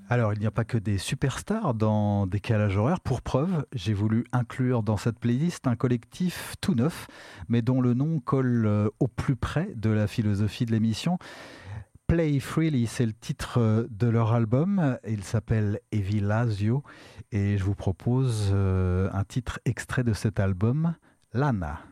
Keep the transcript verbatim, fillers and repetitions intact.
Alors, il n'y a pas que des superstars dans Décalage horaire. Pour preuve, j'ai voulu inclure dans cette playlist un collectif tout neuf, mais dont le nom colle euh, au plus près de la philosophie de l'émission. Play Freely, c'est le titre euh, de leur album. Il s'appelle Evi Lazio et je vous propose euh, un titre extrait de cet album, Lana.